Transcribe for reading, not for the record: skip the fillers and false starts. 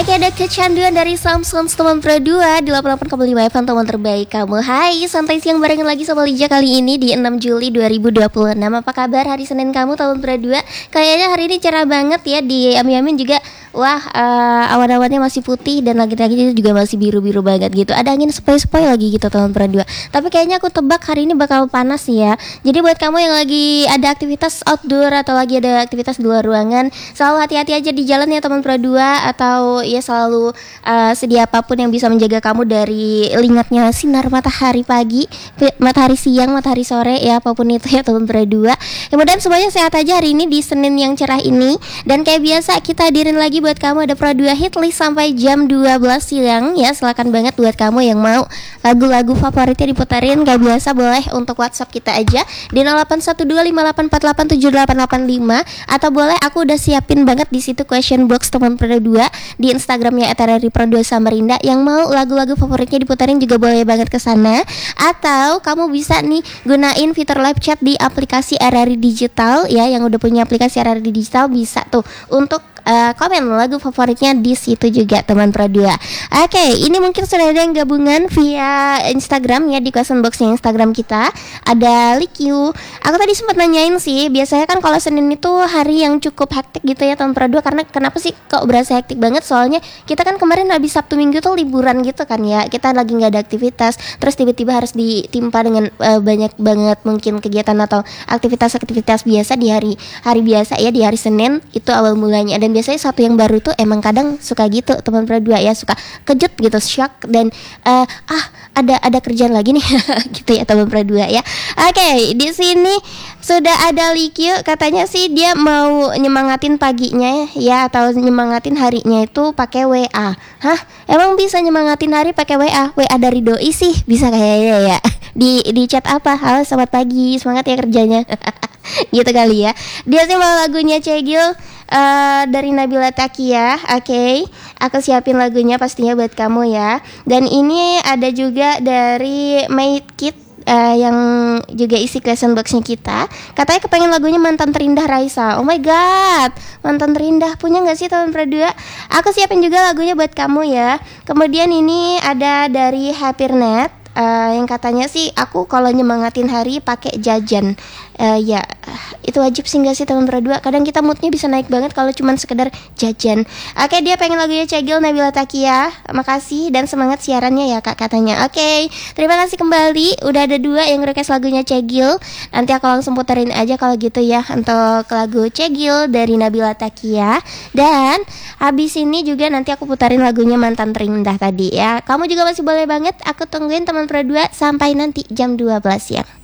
Oke, ada kecanduan dari Samsung teman Pro 2 di 88,5 FM teman terbaik kamu. Hai, santai siang barengan lagi sama Lija kali ini di 6 Juli 2026. Apa kabar hari Senin kamu teman Pro 2? Kayaknya hari ini cerah banget ya, di Amin juga. Wah, awan-awannya masih putih dan langit-langitnya juga masih biru-biru banget gitu. Ada angin sepoi-sepoi lagi gitu teman Pro 2. Tapi kayaknya aku tebak hari ini bakal panas ya. Jadi buat kamu yang lagi ada aktivitas outdoor atau lagi ada aktivitas di luar ruangan, selalu hati-hati aja di jalan ya teman Pro 2. Atau ya selalu sedia apapun yang bisa menjaga kamu dari lingatnya sinar matahari pagi, matahari siang, matahari sore ya, apapun itu ya teman Pro 2. Kemudian semuanya sehat aja hari ini di Senin yang cerah ini. Dan kayak biasa kita hadirin lagi buat kamu ada Pro 2 Hit List sampai jam 12 siang ya. Silakan banget buat kamu yang mau lagu-lagu favoritnya diputarin, kayak biasa boleh untuk WhatsApp kita aja di 081258487885, atau boleh aku udah siapin banget di situ question box teman Pro 2 di Instagramnya @RRI_Pro2 Samarinda. Yang mau lagu-lagu favoritnya diputarin juga boleh banget ke sana. Atau kamu bisa nih gunain fitur live chat di aplikasi RRI Digital ya, yang udah punya aplikasi RRI Digital bisa tuh untuk komen lagu favoritnya di situ juga teman Pro 2. Oke, ini mungkin sudah ada yang gabungan via Instagram ya, di question boxnya Instagram kita. Ada Likyu. Aku tadi sempat nanyain sih, biasanya kan kalau Senin itu hari yang cukup hektik gitu ya teman Pro 2. Karena kenapa sih kok berasa hektik banget? Soalnya kita kan kemarin habis Sabtu Minggu tuh liburan gitu kan ya. Kita lagi nggak ada aktivitas, terus tiba-tiba harus ditimpa dengan banyak banget mungkin kegiatan atau aktivitas-aktivitas biasa di hari biasa ya, di hari Senin itu awal mulanya. Dan biasanya satu yang baru tuh emang kadang suka gitu teman Pro 2 ya, suka kejut gitu, shock dan ada kerjaan lagi nih gitu ya teman Pro 2 ya. Oke, di sini sudah ada Likyu, katanya sih dia mau nyemangatin paginya ya, atau nyemangatin harinya itu pakai WA. Hah? Emang bisa nyemangatin hari pakai WA? WA dari doi sih bisa kayaknya ya. Di chat apa? Halo selamat pagi, semangat ya kerjanya. Gitu kali ya. Dia sih mau lagunya Cegil dari Nabila Takia. Oke, aku siapin lagunya pastinya buat kamu ya. Dan ini ada juga dari Made Kid yang juga isi question boxnya kita. Katanya kepengen lagunya Mantan Terindah Raisa. Oh my god, Mantan Terindah punya gak sih teman Pro 2? Aku siapin juga lagunya buat kamu ya. Kemudian ini ada dari Happynet yang katanya sih aku kalau nyemangatin hari pakai jajan. Ya itu wajib sih gak sih teman Pro 2? Kadang kita moodnya bisa naik banget kalau cuman sekedar jajan. Oke, dia pengen lagunya Cegil Nabila Takia. Makasih dan semangat siarannya ya kak, katanya. Oke, terima kasih kembali. Udah ada 2 yang request lagunya Cegil. Nanti aku langsung puterin aja kalau gitu ya, untuk lagu Cegil dari Nabila Takia. Dan habis ini juga nanti aku putarin lagunya Mantan Terindah tadi ya. Kamu juga masih boleh banget aku tungguin teman Pro 2 sampai nanti jam 12 siang.